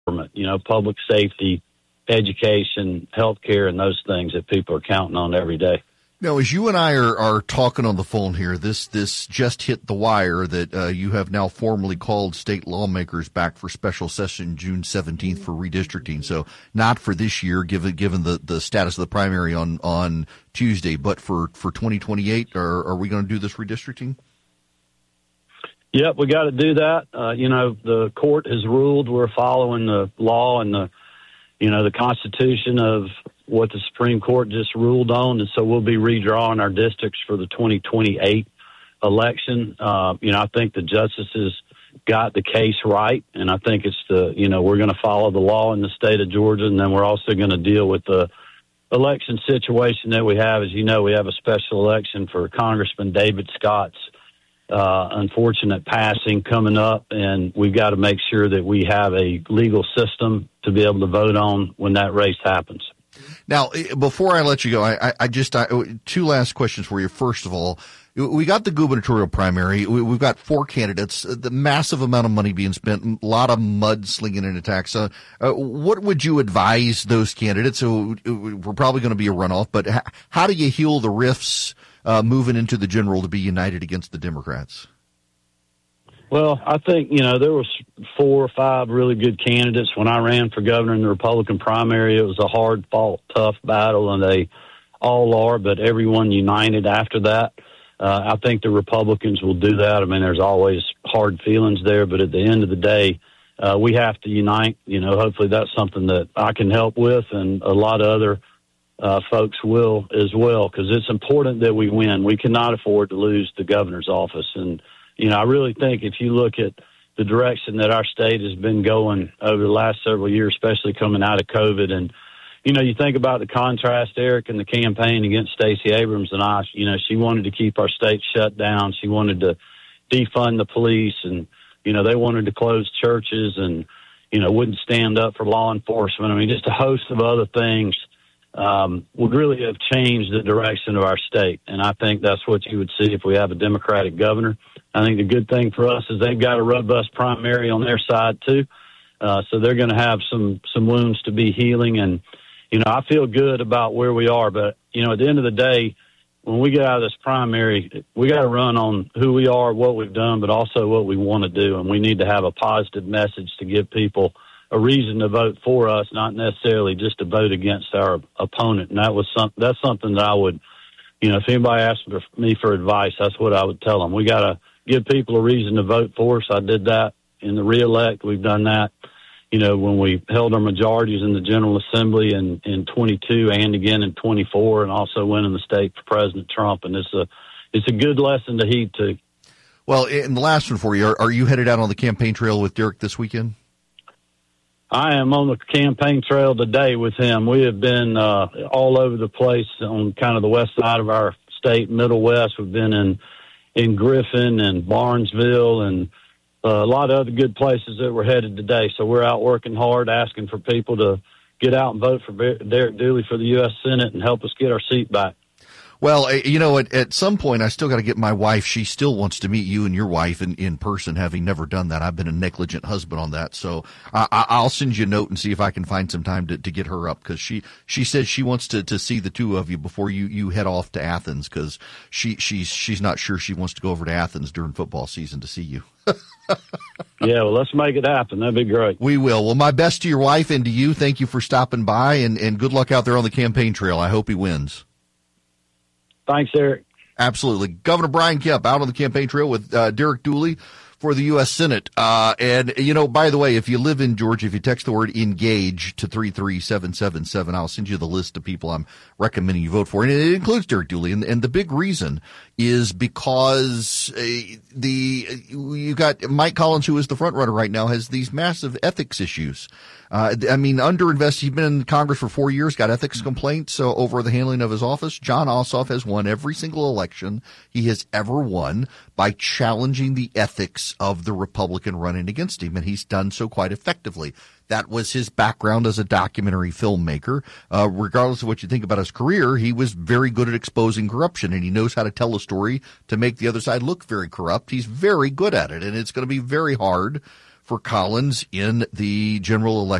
government, public safety, education, healthcare, and those things that people are counting on every day. Now, as you and I are talking on the phone here, this just hit the wire that you have now formally called state lawmakers back for special session June 17th for redistricting. So not for this year, given the status of the primary on Tuesday, but for 2028, are we going to do this redistricting? Yep, we got to do that. The court has ruled we're following the law and the Constitution of what the Supreme Court just ruled on, and so we'll be redrawing our districts for the 2028 election. I think the justices got the case right, and I think it's we're going to follow the law in the state of Georgia, and then we're also going to deal with the election situation that we have. As you know, we have a special election for Congressman David Scott's unfortunate passing coming up, and we've got to make sure that we have a legal system to be able to vote on when that race happens. Now, before I let you go, I two last questions for you. First of all, we got the gubernatorial primary. We've got 4 candidates, the massive amount of money being spent, a lot of mudslinging and attacks. What would you advise those candidates? So we're probably going to be a runoff, but how do you heal the rifts moving into the general to be united against the Democrats? Well, I think, there was 4 or 5 really good candidates. When I ran for governor in the Republican primary, it was a hard-fought, tough battle, and they all are, but everyone united after that. I think the Republicans will do that. I mean, there's always hard feelings there, but at the end of the day, we have to unite. Hopefully that's something that I can help with, and a lot of other folks will as well, because it's important that we win. We cannot afford to lose the governor's office, and I really think if you look at the direction that our state has been going over the last several years, especially coming out of COVID, and, you think about the contrast, Eric, in the campaign against Stacey Abrams and I, she wanted to keep our state shut down. She wanted to defund the police, and, they wanted to close churches and, wouldn't stand up for law enforcement. I mean, just a host of other things would really have changed the direction of our state. And I think that's what you would see if we have a Democratic governor. I think the good thing for us is they've got a robust primary on their side, too. So they're going to have some wounds to be healing. And, I feel good about where we are. But, at the end of the day, when we get out of this primary, we got to run on who we are, what we've done, but also what we want to do. And we need to have a positive message to give people a reason to vote for us, not necessarily just to vote against our opponent. And that's something that I would, if anybody asked me for advice, that's what I would tell them. We got to give people a reason to vote for us. I did that in the reelect. We've done that, when we held our majorities in the General Assembly in 22 and again in 24, and also winning the state for President Trump. And it's a good lesson to heed to. Well, and the last one for you, are you headed out on the campaign trail with Derek this weekend? I am on the campaign trail today with him. We have been all over the place on kind of the west side of our state, Middle West. We've been in Griffin and Barnesville and a lot of other good places that we're headed today. So we're out working hard, asking for people to get out and vote for Derek Dooley for the U.S. Senate and help us get our seat back. Well, at some point, I still got to get my wife. She still wants to meet you and your wife in person, having never done that. I've been a negligent husband on that. So I'll send you a note and see if I can find some time to get her up, because she says she wants to see the two of you before you head off to Athens, because she's not sure she wants to go over to Athens during football season to see you. Yeah, well, let's make it happen. That'd be great. We will. Well, my best to your wife and to you. Thank you for stopping by, and good luck out there on the campaign trail. I hope he wins. Thanks, Eric. Absolutely. Governor Brian Kemp out on the campaign trail with Derek Dooley for the U.S. Senate. And, by the way, if you live in Georgia, if you text the word engage to 33777, I'll send you the list of people I'm recommending you vote for. And it includes Derek Dooley. And the big reason is because you got Mike Collins, who is the front runner right now, has these massive ethics issues. Underinvested. He's been in Congress for 4 years, got ethics complaints over the handling of his office. Jon Ossoff has won every single election he has ever won by challenging the ethics of the Republican running against him, and he's done so quite effectively. That was his background as a documentary filmmaker. Regardless of what you think about his career, he was very good at exposing corruption, and he knows how to tell a story to make the other side look very corrupt. He's very good at it, and it's going to be very hard for Collins in the general election.